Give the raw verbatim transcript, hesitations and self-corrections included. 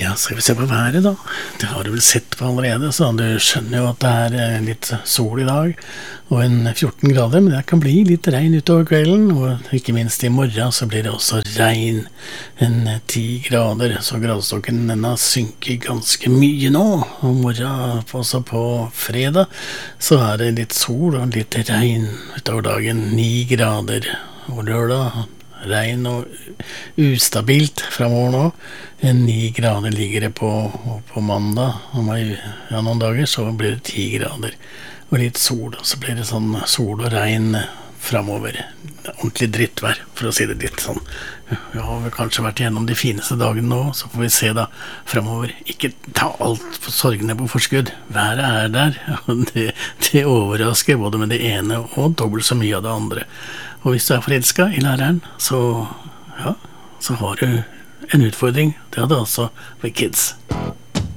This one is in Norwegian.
Ja, skal vi se på været da. Det har du vel sett på allerede, så du skjønner jo at det er eh, litt sol i dag, og en fjorten grader, men det kan bli litt regn utover kvelden, og ikke minst i morgen så blir det også regn, en ti grader, så gradestokken denne synker ganske mye nå, og morgen, også på fredag, så er det litt sol og litt regn utover dagen, ni grader, og lørdag, regn og ustabilt fremover nå. En ni grader ligger det på, på mandag. Om jeg, ja, noen dager så blir det ti grader. Og litt sol, og så blir det sånn sol og regn fremover. Ordentlig drittvær, for å si det litt sånn. Vi har vel kanskje vært gjennom de fineste dagene nå, så får vi se da fremover. Ikke ta alt for sorgene på forskudd. Været er der, og det, det overrasker både med det ene og dobbelt så mye av det andre. Og hvis du er forelsket i læreren, så, ja, så har du en utfordring. Det hadde også for kids.